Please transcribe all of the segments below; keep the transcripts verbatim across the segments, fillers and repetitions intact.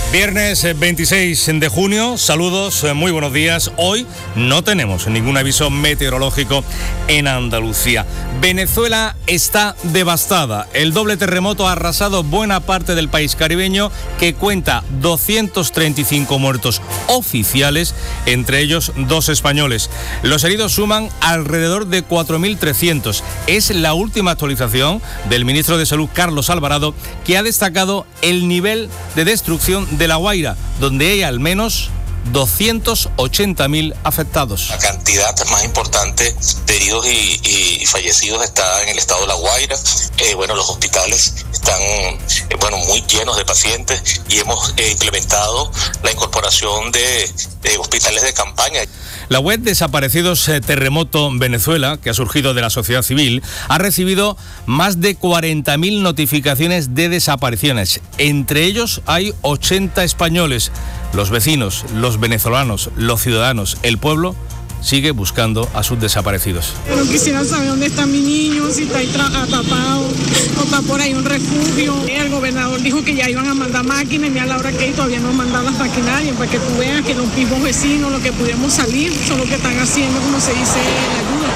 Viernes veintiséis de junio, saludos, muy buenos días. Hoy no tenemos ningún aviso meteorológico en Andalucía. Venezuela está devastada. El doble terremoto ha arrasado buena parte del país caribeño, que cuenta doscientos treinta y cinco muertos oficiales, entre ellos dos españoles. Los heridos suman alrededor de cuatro mil trescientos. Es la última actualización del ministro de Salud, Carlos Alvarado, que ha destacado el nivel de destrucción de La Guaira, donde hay al menos doscientos ochenta mil afectados. La cantidad más importante de heridos y, y, y fallecidos está en el estado de La Guaira. Eh, bueno, los hospitales están eh, bueno, muy llenos de pacientes y hemos eh, implementado la incorporación de, de hospitales de campaña. La web Desaparecidos Terremoto Venezuela, que ha surgido de la sociedad civil, ha recibido más de cuarenta mil notificaciones de desapariciones. Entre ellos hay ochenta españoles. Los vecinos, los venezolanos, los ciudadanos, el pueblo sigue buscando a sus desaparecidos. Pero quisiera saber dónde está mi niño, si está ahí atrapado o está por ahí un refugio. El gobernador dijo que ya iban a mandar máquinas y mira la hora que hay, todavía no mandan las maquinarias para que tú veas que los mismos vecinos, lo que pudimos salir, son lo que están haciendo, como se dice, la ayuda.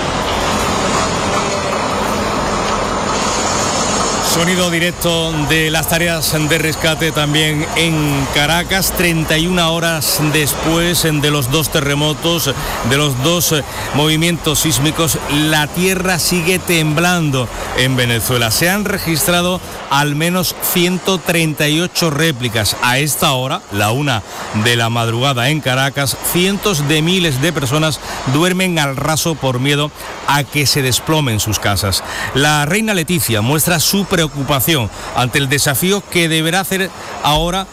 Sonido directo de las tareas de rescate también en Caracas, treinta y una horas después de los dos terremotos, de los dos movimientos sísmicos. La tierra sigue temblando en Venezuela. Se han registrado al menos ciento treinta y ocho réplicas. A esta hora, la una de la madrugada en Caracas, cientos de miles de personas duermen al raso por miedo a que se desplomen sus casas. La reina Leticia muestra su preocupación ante el desafío que deberá hacer ahora,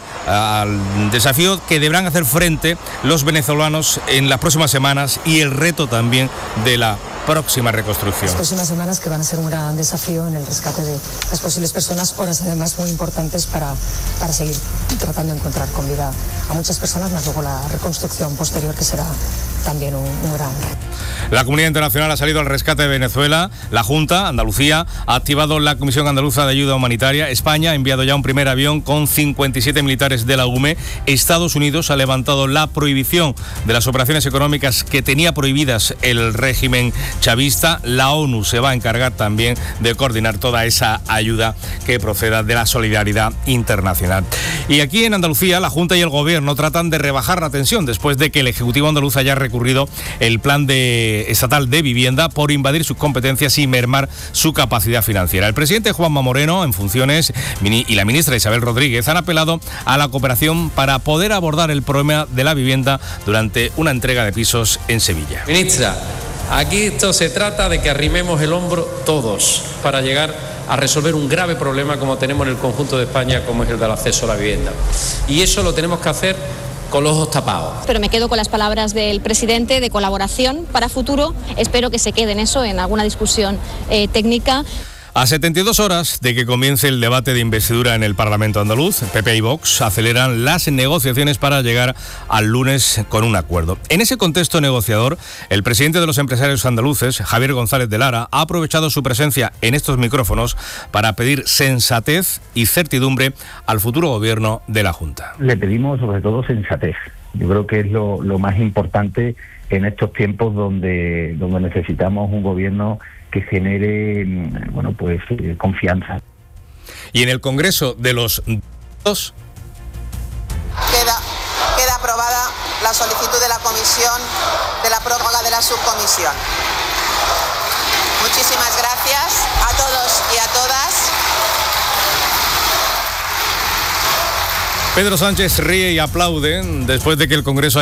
al desafío que deberán hacer frente los venezolanos en las próximas semanas y el reto también de la próxima reconstrucción. Las próximas semanas que van a ser un gran desafío en el rescate de las posibles personas, horas además muy importantes para, para seguir tratando de encontrar con vida a muchas personas, más luego la reconstrucción posterior, que será también un, un gran reto. La comunidad internacional ha salido al rescate de Venezuela. La Junta, Andalucía, ha activado la Comisión Andaluza de Ayuda Humanitaria. España ha enviado ya un primer avión con cincuenta y siete militares de la U M E. Estados Unidos ha levantado la prohibición de las operaciones económicas que tenía prohibidas el régimen chavista. La ONU se va a encargar también de coordinar toda esa ayuda que proceda de la solidaridad internacional. Y aquí en Andalucía, la Junta y el Gobierno tratan de rebajar la tensión después de que el Ejecutivo andaluz haya recurrido el plan de estatal de vivienda por invadir sus competencias y mermar su capacidad financiera. El presidente Juanma Moreno, en funciones, y la ministra Isabel Rodríguez han apelado a la cooperación para poder abordar el problema de la vivienda durante una entrega de pisos en Sevilla. Ministra, aquí esto se trata de que arrimemos el hombro todos para llegar a resolver un grave problema como tenemos en el conjunto de España, como es el del acceso a la vivienda. Y eso lo tenemos que hacer con los ojos tapados. Pero me quedo con las palabras del presidente de colaboración para futuro. Espero que se quede en eso, en alguna discusión eh, técnica. A setenta y dos horas de que comience el debate de investidura en el Parlamento andaluz, P P y Vox aceleran las negociaciones para llegar al lunes con un acuerdo. En ese contexto negociador, el presidente de los empresarios andaluces, Javier González de Lara, ha aprovechado su presencia en estos micrófonos para pedir sensatez y certidumbre al futuro gobierno de la Junta. Le pedimos sobre todo sensatez. Yo creo que es lo, lo más importante en estos tiempos donde, donde necesitamos un gobierno que genere, bueno, pues eh, confianza. Y en el Congreso de los dos queda, queda aprobada la solicitud de la Comisión de la prórroga de la subcomisión. Muchísimas gracias a todos y a todas. Pedro Sánchez ríe y aplaude después de que el Congreso